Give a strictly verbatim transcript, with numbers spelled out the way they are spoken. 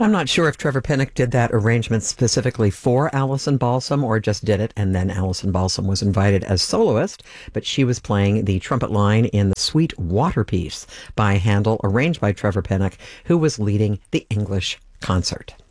I'm not sure if Trevor Pinnock did that arrangement specifically for Alison Balsam or just did it, and then Alison Balsam was invited as soloist, but she was playing the trumpet line in the Sweet Water piece by Handel, arranged by Trevor Pinnock, who was leading the English concert.